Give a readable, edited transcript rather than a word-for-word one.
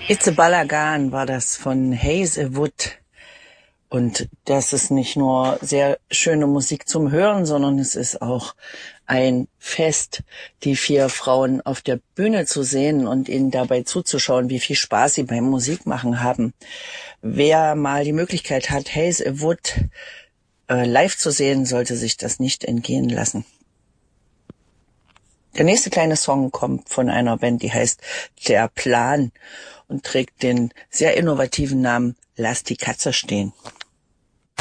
It's a Balagan war das von Haze Wood. Und das ist nicht nur sehr schöne Musik zum Hören, sondern es ist auch ein Fest, die 4 Frauen auf der Bühne zu sehen und ihnen dabei zuzuschauen, wie viel Spaß sie beim Musikmachen haben. Wer mal die Möglichkeit hat, Haze Wood live zu sehen, sollte sich das nicht entgehen lassen. Der nächste kleine Song kommt von einer Band, die heißt Der Plan und trägt den sehr innovativen Namen Lass die Katze stehen.